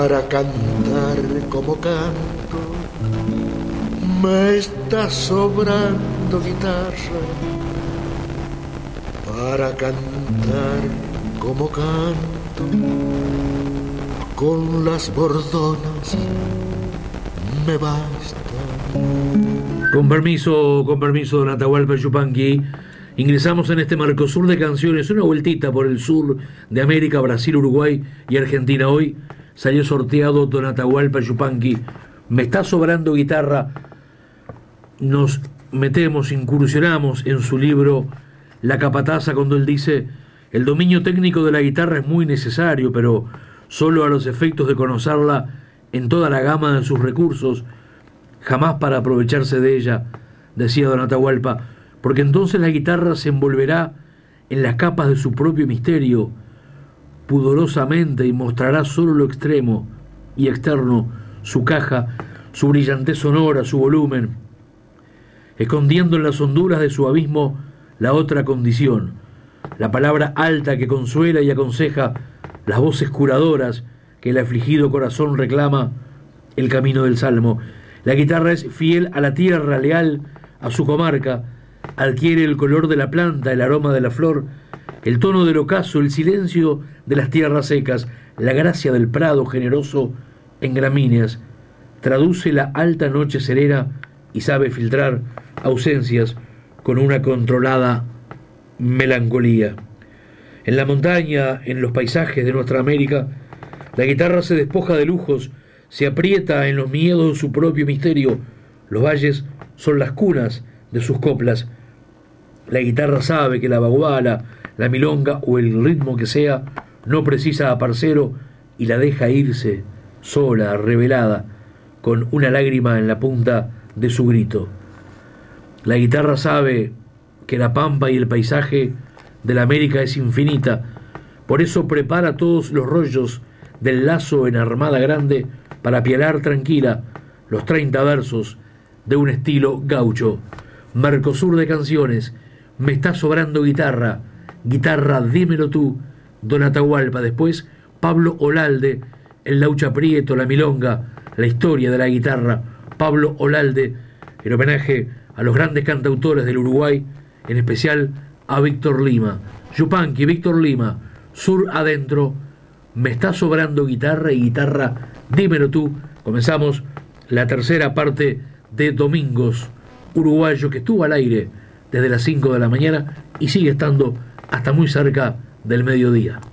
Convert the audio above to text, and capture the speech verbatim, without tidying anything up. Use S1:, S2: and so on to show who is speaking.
S1: Para cantar como canto, me está sobrando guitarra. Para cantar como canto, con las bordonas me basta.
S2: Con permiso, con permiso, don Atahualpa Yupanqui, ingresamos en este Mercosur de canciones, una vueltita por el sur de América, Brasil, Uruguay y Argentina. Hoy salió sorteado don Atahualpa Yupanqui, me está sobrando guitarra. Nos metemos, incursionamos en su libro La Capataza, cuando él dice: el dominio técnico de la guitarra es muy necesario, pero solo a los efectos de conocerla en toda la gama de sus recursos, jamás para aprovecharse de ella, decía don Atahualpa, porque entonces la guitarra se envolverá en las capas de su propio misterio, pudorosamente, y mostrará solo lo extremo y externo, su caja, su brillantez sonora, su volumen, escondiendo en las honduras de su abismo la otra condición, la palabra alta que consuela y aconseja, las voces curadoras que el afligido corazón reclama, el camino del salmo. La guitarra es fiel a la tierra, leal a su comarca, adquiere el color de la planta, el aroma de la flor, el tono del ocaso, el silencio de las tierras secas, la gracia del prado generoso en gramíneas, traduce la alta noche serena y sabe filtrar ausencias con una controlada melancolía. En la montaña, en los paisajes de nuestra América, la guitarra se despoja de lujos, se aprieta en los miedos de su propio misterio. Los valles son las cunas de sus coplas. La guitarra sabe que la baguala, la milonga o el ritmo que sea no precisa a parcero y la deja irse, sola, revelada, con una lágrima en la punta de su grito. La guitarra sabe que la pampa y el paisaje de la América es infinita, por eso prepara todos los rollos del lazo en armada grande para pialar tranquila los treinta versos de un estilo gaucho. Mercosur de canciones, me está sobrando guitarra, guitarra dímelo tú, don Atahualpa. Después Pablo Olalde, el Laucha Prieto, la milonga, la historia de la guitarra. Pablo Olalde, en homenaje a los grandes cantautores del Uruguay, en especial a Víctor Lima. Yupanqui, Víctor Lima, Sur Adentro, me está sobrando guitarra y guitarra, dímelo tú. Comenzamos la tercera parte de Domingos Uruguayo, que estuvo al aire desde las cinco de la mañana y sigue estando hasta muy cerca del mediodía.